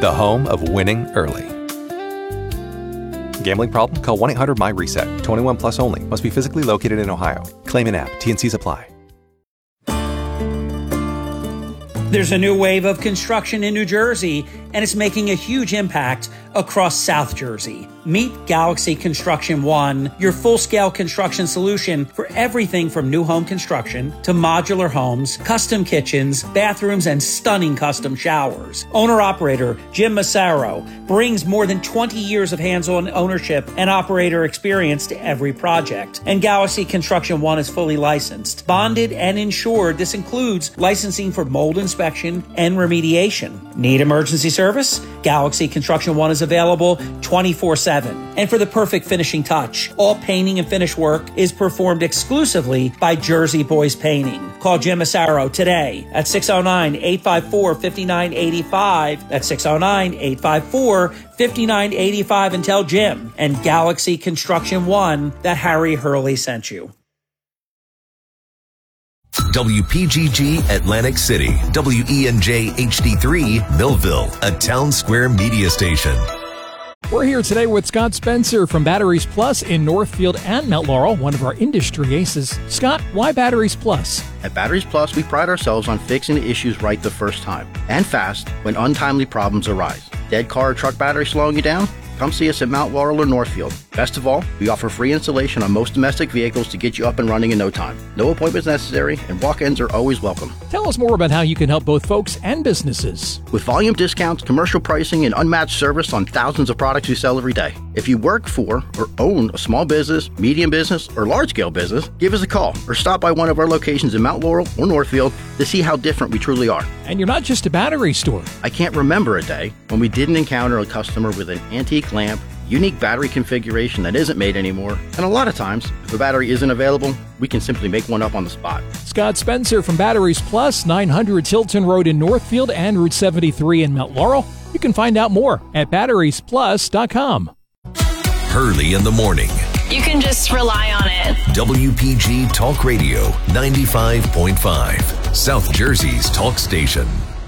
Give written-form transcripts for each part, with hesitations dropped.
the home of winning early. Gambling problem? Call 1-800-MY-RESET. 21 plus only. Must be physically located in Ohio. Claim in app. T&Cs apply. There's a new wave of construction in New Jersey, and it's making a huge impact across South Jersey. Meet Galaxy Construction One, your full-scale construction solution for everything from new home construction to modular homes, custom kitchens, bathrooms, and stunning custom showers. Owner-operator Jim Massaro brings more than 20 years of hands-on ownership and operator experience to every project. And Galaxy Construction One is fully licensed, bonded, and insured. This includes licensing for mold inspection and remediation. Need emergency service? Galaxy Construction One is available 24/7. And for the perfect finishing touch, all painting and finish work is performed exclusively by Jersey Boys Painting. Call Jim Massaro today at 609-854-5985. That's 609-854-5985 and tell Jim and Galaxy Construction One that Harry Hurley sent you. WPGG Atlantic City, WENJ HD3 Millville, a Town Square media station. We're here today with Scott Spencer from Batteries Plus in Northfield and Mount Laurel, one of our industry aces. Scott, why Batteries Plus? At Batteries Plus, we pride ourselves on fixing the issues right the first time and fast when untimely problems arise. Dead car or truck battery slowing you down? Come see us at Mount Laurel or Northfield. Best of all, we offer free installation on most domestic vehicles to get you up and running in no time. No appointments necessary, and walk-ins are always welcome. Tell us more about how you can help both folks and businesses. With volume discounts, commercial pricing, and unmatched service on thousands of products we sell every day. If you work for or own a small business, medium business, or large-scale business, give us a call or stop by one of our locations in Mount Laurel or Northfield to see how different we truly are. And you're not just a battery store. I can't remember a day when we didn't encounter a customer with an antique lamp, unique battery configuration that isn't made anymore, and a lot of times, if a battery isn't available, we can simply make one up on the spot. Scott Spencer from Batteries Plus, 900 Tilton Road in Northfield and Route 73 in Mount Laurel. You can find out more at batteriesplus.com. Hurley in the morning. You can just rely on it. WPG Talk Radio 95.5, South Jersey's talk station.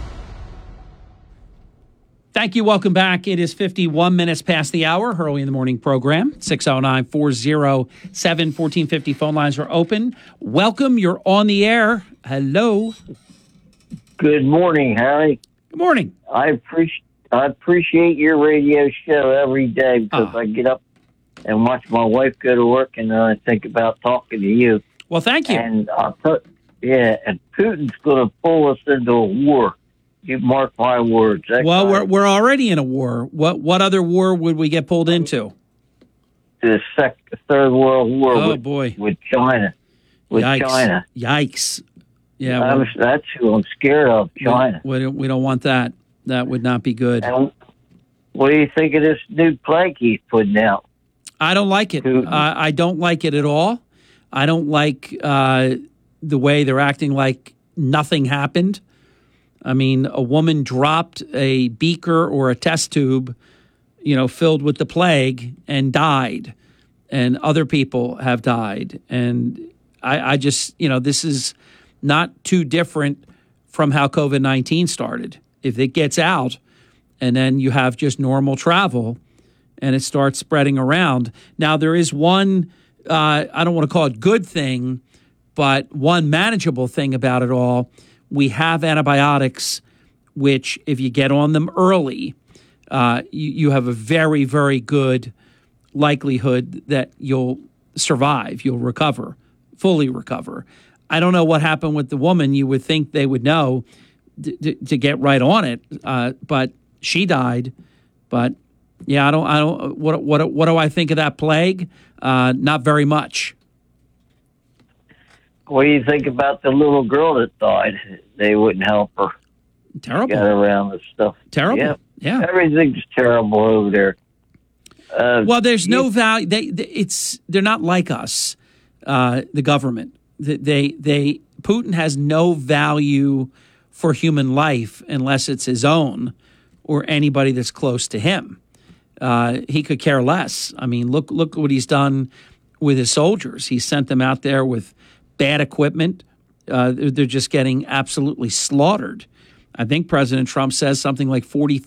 Thank you. Welcome back. It is 51 minutes past the hour. Hurley in the Morning program. 609-407-1450. Phone lines are open. Welcome. You're on the air. Hello. Good morning, Harry. Good morning. I appreciate your radio show every day because I get up and watch my wife go to work and I think about talking to you. Well, thank you. And and Putin's going to pull us into a war. You mark my words. Well, we're already in a war. What other war would we get pulled into? The Third World War. Oh, boy. With China. Yikes. Yeah. That's who I'm scared of, China. We don't want that. That would not be good. And what do you think of this new plague he's putting out? I don't like it. I don't like it at all. I don't like the way they're acting like nothing happened. I mean, a woman dropped a beaker or a test tube, filled with the plague and died, and other people have died. And I just, this is not too different from how COVID-19 started. If it gets out and then you have just normal travel and it starts spreading around. Now, there is one, I don't want to call it good thing, but one manageable thing about it all. We have antibiotics, which if you get on them early, you have a very, very good likelihood that you'll survive, you'll recover, fully recover. I don't know what happened with the woman. You would think they would know to get right on it, but she died. But yeah, I don't. What do I think of that plague? Not very much. What do you think about the little girl that died? They wouldn't help her. Terrible. Get around the stuff. Terrible. Yeah. Everything's terrible over there. Well, there's no value. They're not like us, the government. Putin has no value for human life unless it's his own or anybody that's close to him. He could care less. I mean, look what he's done with his soldiers. He sent them out there with bad equipment. They're just getting absolutely slaughtered. I think President Trump says something like